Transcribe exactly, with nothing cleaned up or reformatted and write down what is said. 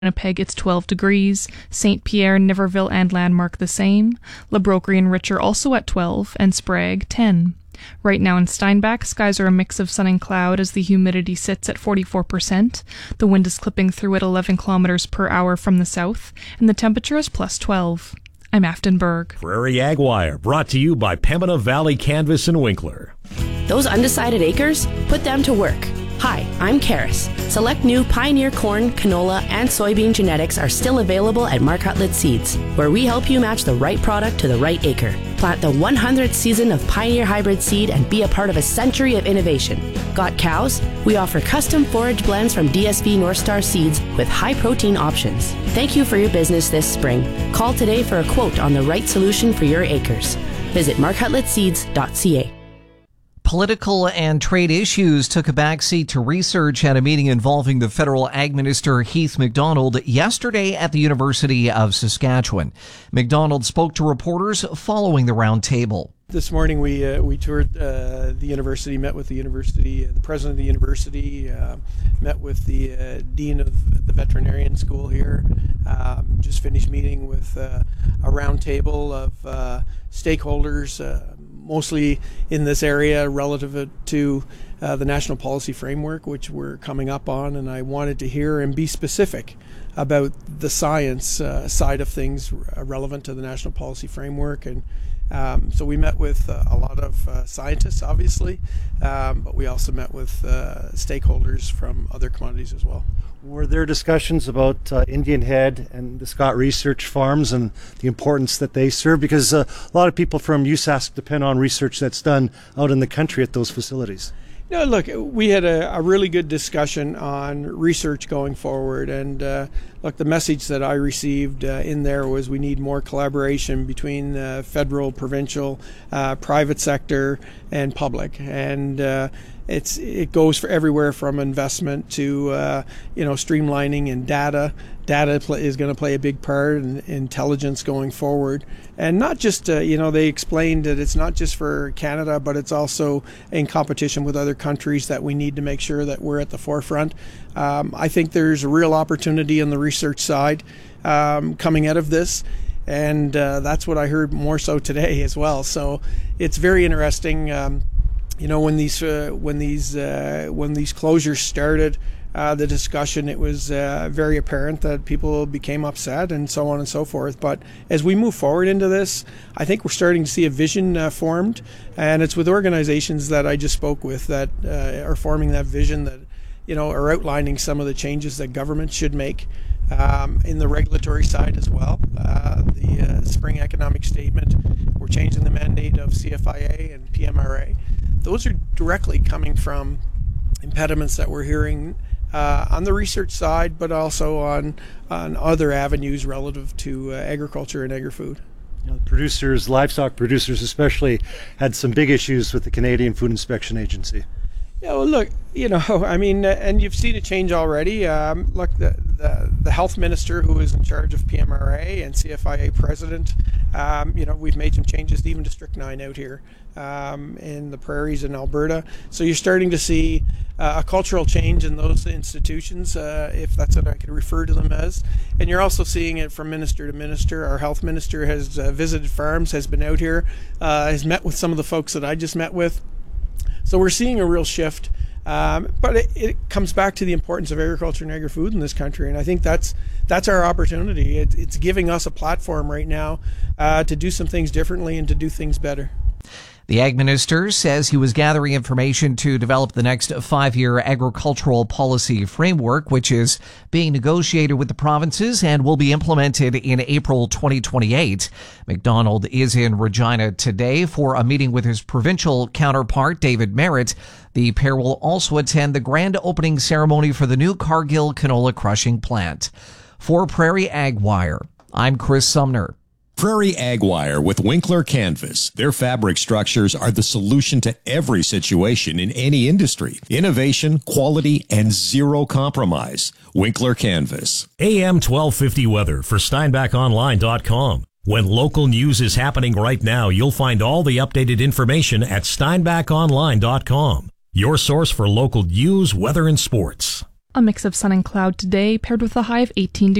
Winnipeg, it's twelve degrees. Saint Pierre, Niverville, and Landmark the same. La Broquerie and Richer also at twelve, and Sprague ten. Right now in Steinbach, skies are a mix of sun and cloud as the humidity sits at forty-four percent. The wind is clipping through at eleven kilometers per hour from the south, and the temperature is plus twelve. I'm Afton Berg. Prairie Ag Wire, brought to you by Pembina Valley Canvas and Winkler. Those undecided acres? Put them to work. Hi, I'm Karis. Select new Pioneer corn, canola, and soybean genetics are still available at Mark Hutlett Seeds, where we help you match the right product to the right acre. Plant the one hundredth season of Pioneer hybrid seed and be a part of a century of innovation. Got cows? We offer custom forage blends from D S V North Star Seeds with high protein options. Thank you for your business this spring. Call today for a quote on the right solution for your acres. Visit mark hutlett seeds dot c a. Political and trade issues took a backseat to research at a meeting involving the federal ag minister Heath MacDonald yesterday at the University of Saskatchewan. MacDonald spoke to reporters following the roundtable. This morning we uh, we toured uh, the university, met with the university, uh, the president of the university, uh, met with the uh, dean of the veterinarian school here. Um, just finished meeting with uh, a roundtable of uh, stakeholders, uh, mostly in this area relative to uh, the national policy framework, which we're coming up on, and I wanted to hear and be specific about the science uh, side of things relevant to the national policy framework. And Um, so we met with uh, a lot of uh, scientists, obviously, um, but we also met with uh, stakeholders from other commodities as well. Were there discussions about uh, Indian Head and the Scott Research Farms and the importance that they serve? Because uh, a lot of people from U S A S C depend on research that's done out in the country at those facilities. No, look, we had a, a really good discussion on research going forward, and uh, look, the message that I received uh, in there was we need more collaboration between uh, federal, provincial, uh, private sector, and public, and uh, it's it goes for everywhere from investment to uh, you know streamlining and data. Data pl- is going to play a big part in intelligence going forward, and not just uh, you know they explained that it's not just for Canada, but it's also in competition with other countries that we need to make sure that we're at the forefront. Um, I think there's a real opportunity on the research side um, coming out of this, and uh, that's what I heard more so today as well. So it's very interesting. Um, you know, when these uh, when these uh, when these closures started. Uh, the discussion, it was uh, very apparent that people became upset and so on and so forth. But as we move forward into this, I think we're starting to see a vision uh, formed, and it's with organizations that I just spoke with that uh, are forming that vision, that you know are outlining some of the changes that government should make um, in the regulatory side as well. Uh, the uh, spring economic statement, we're changing the mandate of C F I A and P M R A. Those are directly coming from impediments that we're hearing Uh, on the research side, but also on on other avenues relative to uh, agriculture and agri-food. You know, producers, livestock producers especially, had some big issues with the Canadian Food Inspection Agency. Yeah, well, look, you know, I mean, uh, and you've seen a change already. Um, look, the, the the health minister who is in charge of P M R A and C F I A president, um, you know, we've made some changes even to strychnine out here um, in the prairies in Alberta. So you're starting to see uh, a cultural change in those institutions, uh, if that's what I could refer to them as. And you're also seeing it from minister to minister. Our health minister has uh, visited farms, has been out here, uh, has met with some of the folks that I just met with. So we're seeing a real shift, um, but it, it comes back to the importance of agriculture and agri-food in this country, and I think that's that's our opportunity. It, it's giving us a platform right now uh, to do some things differently and to do things better. The Ag Minister says he was gathering information to develop the next five-year agricultural policy framework, which is being negotiated with the provinces and will be implemented in April twenty twenty-eight. MacDonald is in Regina today for a meeting with his provincial counterpart, David Merritt. The pair will also attend the grand opening ceremony for the new Cargill canola crushing plant. For Prairie Ag Wire, I'm Chris Sumner. Prairie Ag Wire with Winkler Canvas. Their fabric structures are the solution to every situation in any industry. Innovation, quality, and zero compromise. Winkler Canvas. A M twelve fifty weather for Steinbach Online dot com. When local news is happening right now, you'll find all the updated information at Steinbach Online dot com. Your source for local news, weather, and sports. A mix of sun and cloud today, paired with a high of eighteen degrees.